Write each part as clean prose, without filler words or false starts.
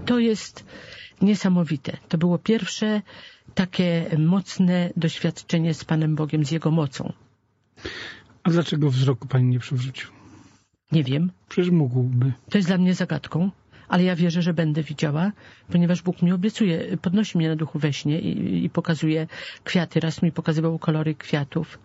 to jest niesamowite. To było pierwsze takie mocne doświadczenie z Panem Bogiem, z Jego mocą. A dlaczego wzroku Pani nie przywrócił? Nie wiem. Przecież mógłby. To jest dla mnie zagadką, ale ja wierzę, że będę widziała, ponieważ Bóg mi obiecuje, podnosi mnie na duchu we śnie i pokazuje kwiaty. Raz mi pokazywał kolory kwiatów.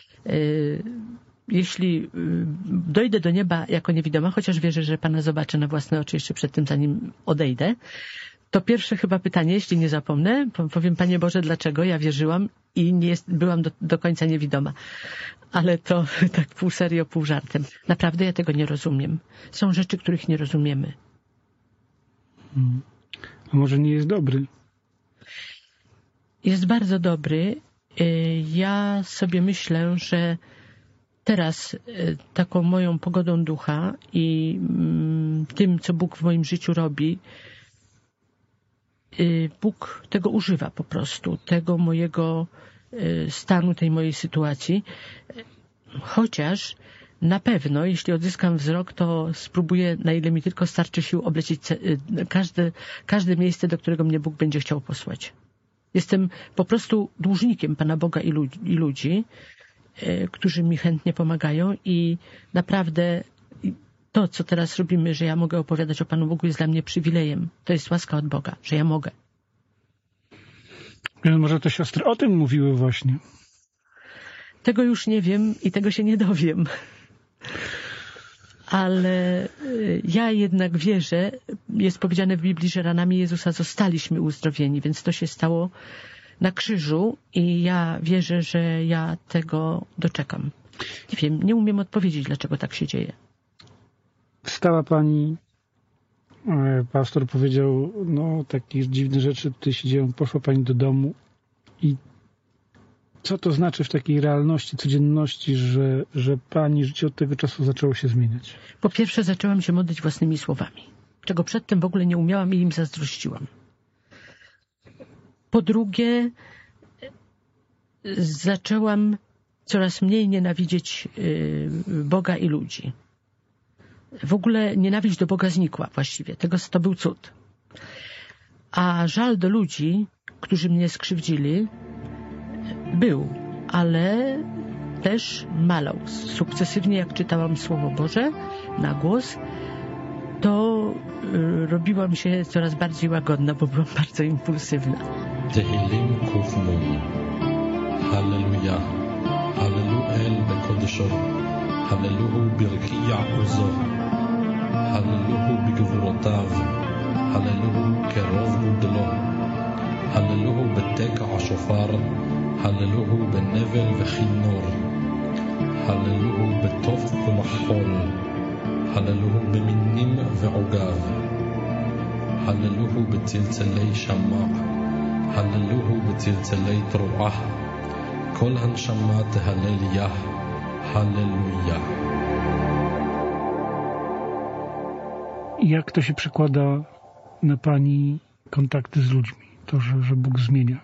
Jeśli dojdę do nieba jako niewidoma, chociaż wierzę, że Pana zobaczę na własne oczy jeszcze przed tym, zanim odejdę, to pierwsze chyba pytanie, jeśli nie zapomnę, powiem: Panie Boże, dlaczego ja wierzyłam i byłam do końca niewidoma. Ale to tak pół serio, pół żartem. Naprawdę ja tego nie rozumiem. Są rzeczy, których nie rozumiemy. A może nie jest dobry? Jest bardzo dobry. Ja sobie myślę, że teraz taką moją pogodą ducha i tym, co Bóg w moim życiu robi, Bóg tego używa po prostu, tego mojego stanu, tej mojej sytuacji. Chociaż na pewno, jeśli odzyskam wzrok, to spróbuję, na ile mi tylko starczy sił, oblecieć każde miejsce, do którego mnie Bóg będzie chciał posłać. Jestem po prostu dłużnikiem Pana Boga i ludzi, którzy mi chętnie pomagają i naprawdę to, co teraz robimy, że ja mogę opowiadać o Panu Bogu, jest dla mnie przywilejem. To jest łaska od Boga, że ja mogę. Może to siostry o tym mówiły właśnie. Tego już nie wiem i tego się nie dowiem. Ale ja jednak wierzę, jest powiedziane w Biblii, że ranami Jezusa zostaliśmy uzdrowieni, więc to się stało na krzyżu i ja wierzę, że ja tego doczekam. Nie wiem, nie umiem odpowiedzieć, dlaczego tak się dzieje. Wstała Pani, pastor powiedział, takie dziwne rzeczy tutaj się dzieją, poszła Pani do domu i co to znaczy w takiej realności, codzienności, że Pani życie od tego czasu zaczęło się zmieniać? Po pierwsze, zaczęłam się modlić własnymi słowami, czego przedtem w ogóle nie umiałam i im zazdrościłam. Po drugie, zaczęłam coraz mniej nienawidzieć Boga i ludzi. W ogóle nienawiść do Boga znikła właściwie. To był cud. A żal do ludzi, którzy mnie skrzywdzili, był, ale też malał. Sukcesywnie, jak czytałam Słowo Boże na głos, to robiłam się coraz bardziej łagodna, bo byłam bardzo impulsywna. תהילים ק"נ. הללויה. הללו אל בקודשו. הללוהו ברקיע עוזו. הללוהו בגבורותיו. הללוהו קרוב גודלו. הללוהו בתקע השופר. הללוהו בנבל וכינור. הללוהו בתוף ומחול. הללוהו במינים ועוגב. הללוהו בצלצלי שמע. הללוהו בצלצלי תרועה. כל הנשמה תהלל יה. הללויה. Jak to się przekłada na Pani kontakty z ludźmi? To, że Bóg zmienia.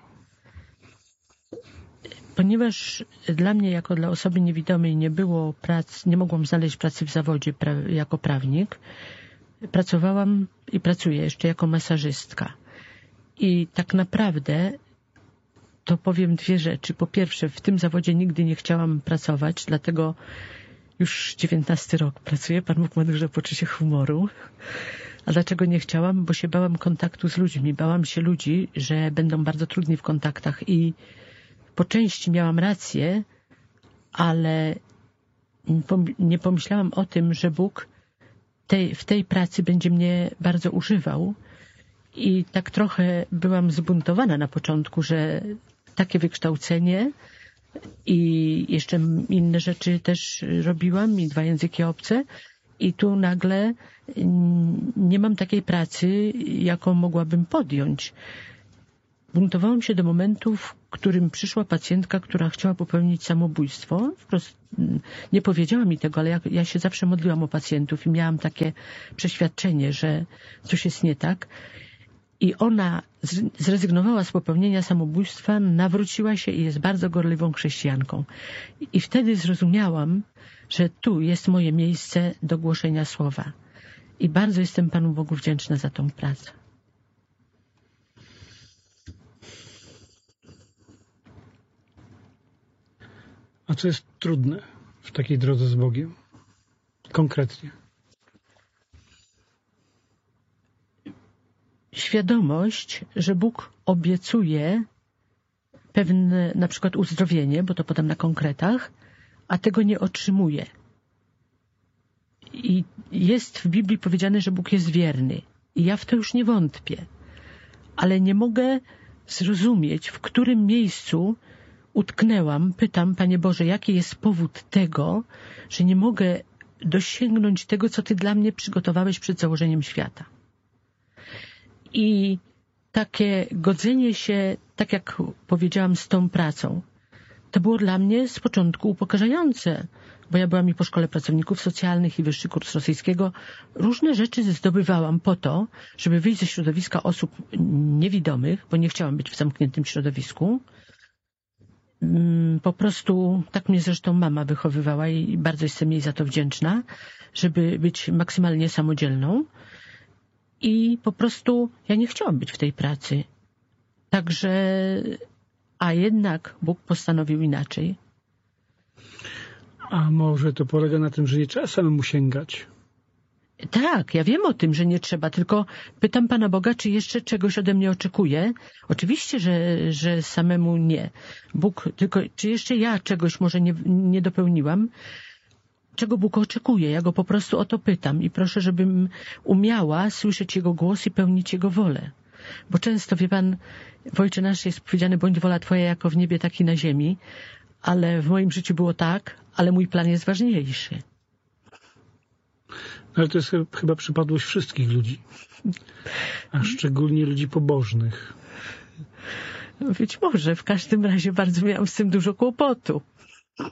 Ponieważ dla mnie, jako dla osoby niewidomej, nie było pracy, nie mogłam znaleźć pracy w zawodzie jako prawnik, pracowałam i pracuję jeszcze jako masażystka. I tak naprawdę to powiem dwie rzeczy. Po pierwsze, w tym zawodzie nigdy nie chciałam pracować, dlatego już 19 rok pracuję. Pan Bóg ma duże poczucie humoru. A dlaczego nie chciałam? Bo się bałam kontaktu z ludźmi. Bałam się ludzi, że będą bardzo trudni w kontaktach i po części miałam rację, ale nie pomyślałam o tym, że Bóg w tej pracy będzie mnie bardzo używał. I tak trochę byłam zbuntowana na początku, że takie wykształcenie i jeszcze inne rzeczy też robiłam, i 2 języki obce. I tu nagle nie mam takiej pracy, jaką mogłabym podjąć. Buntowałam się do momentu, w którym przyszła pacjentka, która chciała popełnić samobójstwo. Wprost nie powiedziała mi tego, ale ja się zawsze modliłam o pacjentów i miałam takie przeświadczenie, że coś jest nie tak. I ona zrezygnowała z popełnienia samobójstwa, nawróciła się i jest bardzo gorliwą chrześcijanką. I wtedy zrozumiałam, że tu jest moje miejsce do głoszenia słowa. I bardzo jestem Panu Bogu wdzięczna za tą pracę. co jest trudne w takiej drodze z Bogiem? Konkretnie. Świadomość, że Bóg obiecuje pewne na przykład uzdrowienie, bo to podam na konkretach, a tego nie otrzymuje. I jest w Biblii powiedziane, że Bóg jest wierny. I ja w to już nie wątpię. Ale nie mogę zrozumieć, w którym miejscu utknęłam. Pytam, Panie Boże, jaki jest powód tego, że nie mogę dosięgnąć tego, co Ty dla mnie przygotowałeś przed założeniem świata. I takie godzenie się, tak jak powiedziałam, z tą pracą, to było dla mnie z początku upokarzające, bo ja byłam i po Szkole Pracowników Socjalnych i wyższy kurs rosyjskiego. Różne rzeczy zdobywałam po to, żeby wyjść ze środowiska osób niewidomych, bo nie chciałam być w zamkniętym środowisku. Po prostu tak mnie zresztą mama wychowywała i bardzo jestem jej za to wdzięczna, żeby być maksymalnie samodzielną. I po prostu ja nie chciałam być w tej pracy. Także, a jednak Bóg postanowił inaczej. A może to polega na tym, że nie trzeba samemu sięgać? Tak, ja wiem o tym, że nie trzeba, tylko pytam Pana Boga, czy jeszcze czegoś ode mnie oczekuje. Oczywiście, że samemu nie. Bóg, tylko czy jeszcze ja czegoś może nie dopełniłam? Czego Bóg oczekuje? Ja Go po prostu o to pytam i proszę, żebym umiała słyszeć Jego głos i pełnić Jego wolę. Bo często, wie Pan, w Ojcze Nasz jest powiedziane, bądź wola Twoja jako w niebie, tak i na ziemi, ale w moim życiu było tak, ale mój plan jest ważniejszy. Ale to jest chyba przypadłość wszystkich ludzi, a szczególnie ludzi pobożnych. Być może, w każdym razie bardzo miałam z tym dużo kłopotu.